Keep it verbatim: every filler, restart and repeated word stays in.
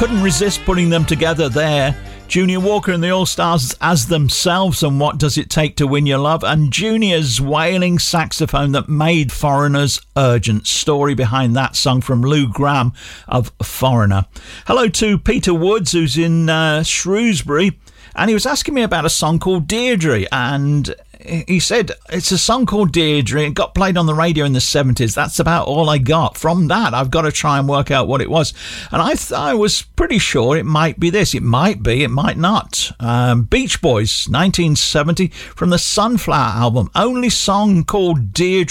couldn't resist putting them together there. Junior Walker and the All-Stars as themselves and What Does It Take to Win Your Love, and Junior's wailing saxophone that made Foreigners urgent. Story behind that song from Lou Gramm of Foreigner. Hello to Peter Woods, who's in uh, Shrewsbury, and he was asking me about a song called Deirdre, and he said it's a song called Deirdre. It got played on the radio in the seventies. That's about all I got. From that, I've got to try and work out what it was. And I th- I was pretty sure it might be this. It might be, it might not. Um, Beach Boys, nineteen seventy, from the Sunflower album. Only song called Deirdre